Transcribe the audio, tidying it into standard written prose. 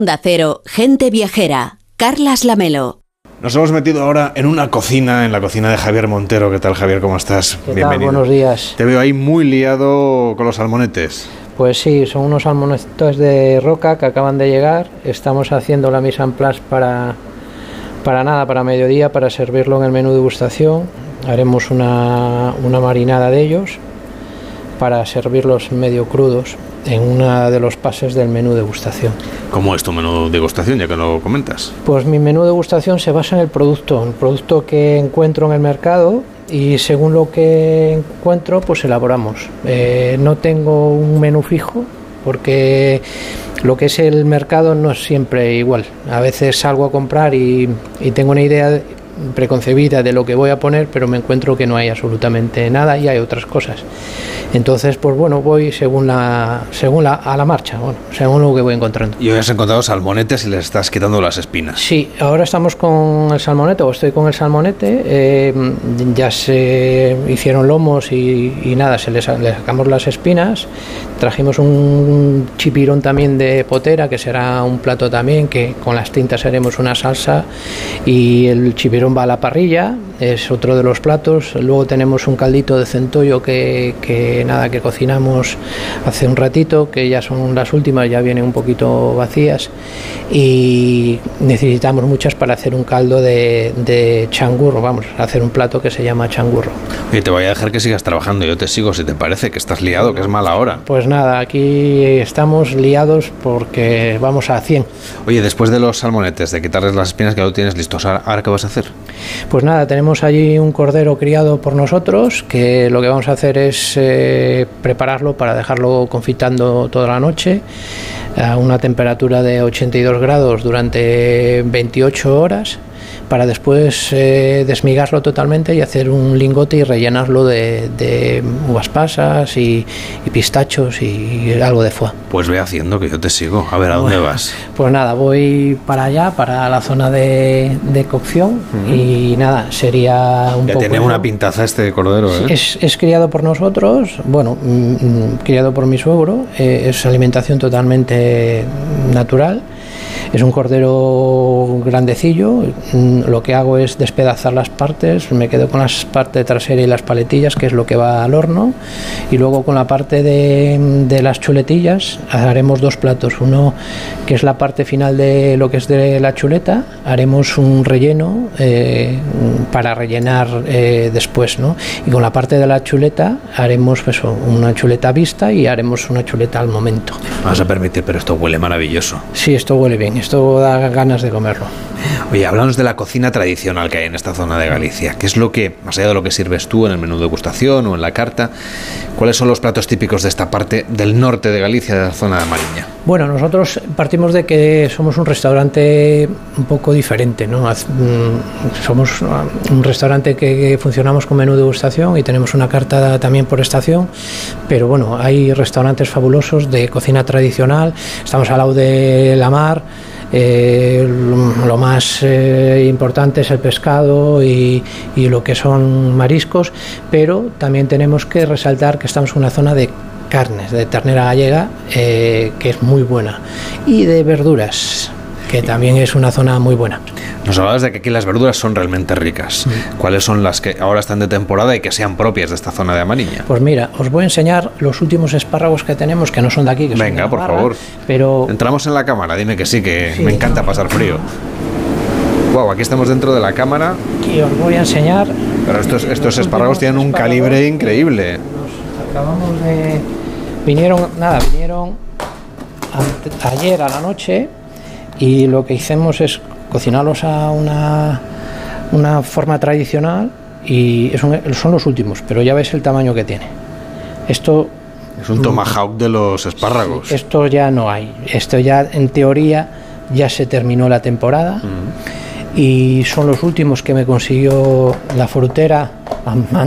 Onda Cero, gente viajera. Carlas Lamelo. Nos hemos metido ahora en una cocina, en la cocina de Javier Montero. ¿Qué tal, Javier? ¿Cómo estás? ¿Qué Bienvenido. tal? Buenos días. Te veo ahí muy liado con los salmonetes. Pues sí, son unos salmonetes de roca que acaban de llegar. Estamos haciendo la mise en place para mediodía, para servirlo en el menú degustación. Haremos una marinada de ellos para servirlos medio crudos en uno de los pases del menú degustación. ¿Cómo es tu menú degustación, ya que lo comentas? Pues mi menú degustación se basa en el producto que encuentro en el mercado, y según lo que encuentro pues elaboramos. No tengo un menú fijo porque lo que es el mercado no es siempre igual. A veces salgo a comprar y tengo una idea preconcebida de lo que voy a poner, pero me encuentro que no hay absolutamente nada y hay otras cosas. Entonces, pues bueno, voy a la marcha, según lo que voy encontrando. Y hoy has encontrado salmonetes y les estás quitando las espinas. Sí, ahora estamos con el salmonete, o estoy con el salmonete. Ya se hicieron lomos y nada, le sacamos las espinas. Trajimos un chipirón también de potera, que será un plato también, que con las tintas haremos una salsa, y el chipirón va a la parrilla, es otro de los platos. Luego tenemos un caldito de centollo que cocinamos hace un ratito, que ya son las últimas, ya vienen un poquito vacías, y necesitamos muchas para hacer un caldo de changurro. Vamos a hacer un plato que se llama changurro. Y te voy a dejar que sigas trabajando, yo te sigo si te parece, que estás liado, que es mala hora. Pues nada, aquí estamos liados porque vamos a 100. Oye, después de los salmonetes, de quitarles las espinas, que ya lo tienes listos, ¿ahora qué vas a hacer? Pues nada, tenemos allí un cordero criado por nosotros, que lo que vamos a hacer es prepararlo para dejarlo confitando toda la noche a una temperatura de 82 grados durante 28 horas, para después desmigarlo totalmente y hacer un lingote y rellenarlo de uvas pasas y pistachos y algo de foie. Pues ve haciendo, que yo te sigo. A ver, ¿a dónde vas? Pues nada, voy para allá, para la zona de cocción. Y nada, sería un ya poco... tiene una pintaza este cordero, ¿eh? Es criado por nosotros, criado por mi suegro. Es alimentación totalmente natural. Es un cordero grandecillo. Lo que hago es despedazar las partes, me quedo con las partes traseras y las paletillas, que es lo que va al horno, y luego con la parte de las chuletillas haremos dos platos. Uno que es la parte final de lo que es de la chuleta, haremos un relleno para rellenar después, ¿no? Y con la parte de la chuleta haremos una chuleta vista y haremos una chuleta al momento. Vas a permitir, pero esto huele maravilloso. Sí, esto huele bien, esto da ganas de comerlo. Oye, háblanos de la cocina tradicional que hay en esta zona de Galicia. ¿Qué es lo que, más allá de lo que sirves tú en el menú de degustación o en la carta, cuáles son los platos típicos de esta parte del norte de Galicia, de la zona de Mariña? Bueno, nosotros partimos de que somos un restaurante un poco diferente, ¿no? Somos un restaurante que funcionamos con menú de degustación y tenemos una carta también por estación, pero bueno, hay restaurantes fabulosos de cocina tradicional. Estamos al lado de la mar. Lo más importante es el pescado y lo que son mariscos, pero también tenemos que resaltar que estamos en una zona de carnes, de ternera gallega, que es muy buena, y de verduras, que también es una zona muy buena. Nos hablabas de que aquí las verduras son realmente ricas. ¿Cuáles son las que ahora están de temporada y que sean propias de esta zona de Amariña? Pues mira, os voy a enseñar los últimos espárragos que tenemos, que no son de aquí, que son de Venga, Navarra, por favor. Pero... Entramos en la cámara, dime que sí, que Sí, me encanta pasar frío. Wow, aquí estamos dentro de la cámara. Y os voy a enseñar... Pero estos espárragos tienen un calibre increíble. Los acabamos de... Vinieron ayer a la noche, y lo que hicimos es cocinarlos a una forma tradicional, y son los últimos, pero ya ves el tamaño que tiene. Esto es un tomahawk de los espárragos. Esto ya no hay. Esto ya, en teoría, ya se terminó la temporada. Y son los últimos que me consiguió la frutera